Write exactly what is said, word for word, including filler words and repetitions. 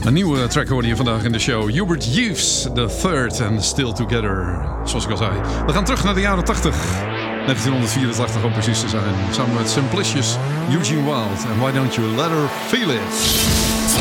Een nieuwe track hoorde je vandaag in de show. Hubert Hughes, The Third and Still Together. Zoals ik al zei. We gaan terug naar de jaren tachtig. negentien vierentachtig om precies te zijn. Samen met Simplicious, Eugene Wilde. En Why Don't You Let Her Feel It.